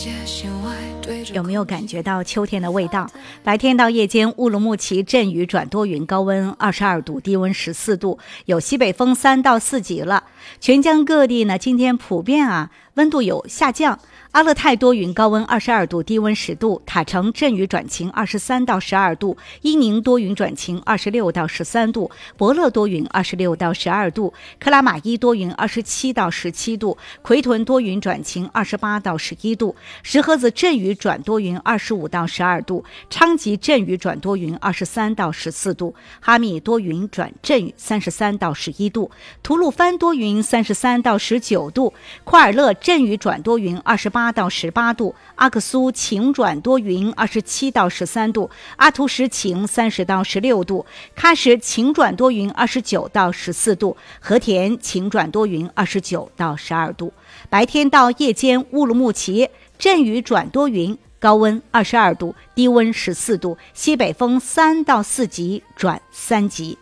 有没有感觉到秋天的味道？白天到夜间，乌鲁木齐阵雨转多云，高温22度，低温14度，有西北风3到4级了。全疆各地呢，今天普遍温度有下降。阿勒泰多云，高温22度，低温10度；塔城阵雨转晴23到12度；伊宁多云转晴26到13度；博乐多云26到12度；克拉玛依多云27到17度；奎屯多云转晴28到11度；石河子阵雨转多云25到12度；昌吉阵雨转多云23到14度；哈密多云转阵雨33到11度；吐鲁番多云33到19度；库尔勒阵雨转多云28到18度，阿克苏晴转多云27到13度，阿图什晴30到16度，喀什晴转多云29到14度，和田晴转多云29到12度。白天到夜间，乌鲁木齐阵雨转多云，高温22度，低温14度，西北风3到4级转3级。